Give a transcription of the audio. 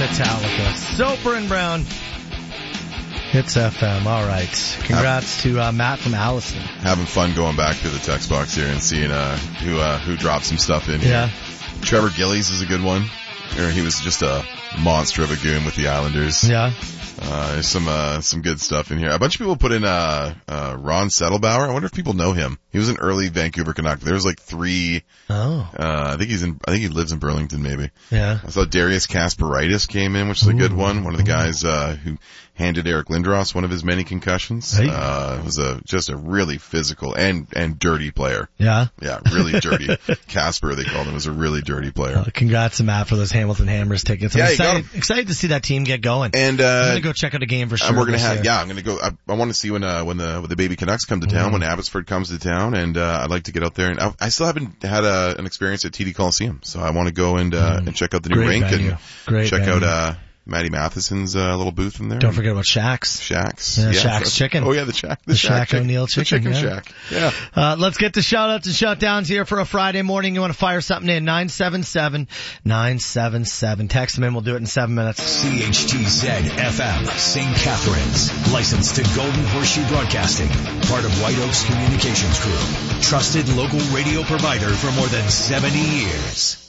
Metallica. Soper and Brown. Hits FM. All right. Congrats to Matt from Allison. Having fun going back to the text box here and seeing who dropped some stuff in here. Yeah. Trevor Gillies is a good one. He was just a monster of a goon with the Islanders. Yeah. There's some good stuff in here. A bunch of people put in Ron Settlebauer. I wonder if people know him. He was an early Vancouver Canuck. There was like 3. Oh. I think he lives in Burlington maybe. Yeah. I saw Darius Kasparaitis came in, which is a good one. One of the guys who handed Eric Lindros one of his many concussions. Hey. Was just a really physical and dirty player. Yeah. Yeah, really dirty. Casper, they called him, was a really dirty player. Congrats to Matt for those Hamilton Hammers tickets. I'm Yeah, excited to see that team get going. And I'm gonna go check out a game for sure. And we're gonna have, I'm gonna go. I want to see when the baby Canucks come to town, when Abbotsford comes to town, and I'd like to get out there. And I still haven't had an experience at TD Coliseum, so I want to go and check out the new rink and check out Matty Matheson's little booth in there. Don't forget about Shaq's. Shaq's. Yeah, Shaq's Chicken. Oh yeah, the Shaq O'Neal Chicken. The Chicken Shack. Yeah. Let's get to shout outs and shutdowns here for a Friday morning. You want to fire something in? 977-977. Text them in. We'll do it in 7 minutes. CHTZ FM, St. Catharines. Licensed to Golden Horseshoe Broadcasting. Part of White Oaks Communications Group. Trusted local radio provider for more than 70 years.